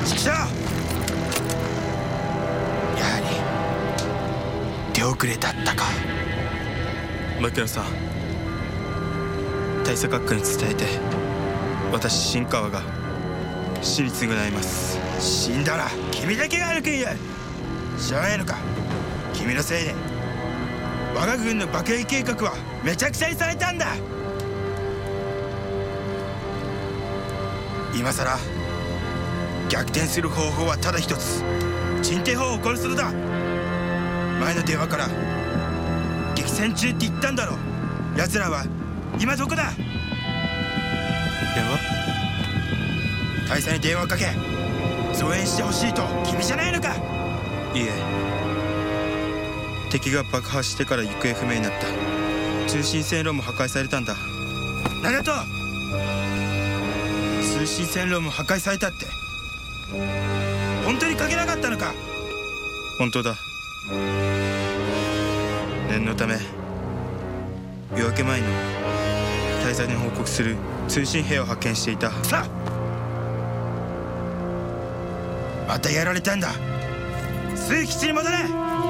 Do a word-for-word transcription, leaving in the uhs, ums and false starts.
畜生、やはり手遅れだったか。 牧野さん、大佐閣下に伝えて、私新川が死に償います。 死んだら君だけが歩くんや。知らないのか、君のせいで我が軍の爆撃計画はめちゃくちゃにされたんだ。今さら逆転する方法はただ一つ、陳帝鳳を殺すのだ。前の電話から激戦中って言ったんだろう。奴らは今どこだ。 電話？ 大佐に電話かけ増援してほしいと君じゃないのか。 いいえ、敵が爆破してから行方不明になった。通信線路も破壊されたんだ。 何だと。通信線路も破壊されたって本当にかけなかったのか。 本当だ。念のため夜明け前に大佐に報告する通信兵を発見していた。 さあ、またやられたんだ。枢基地に戻れ。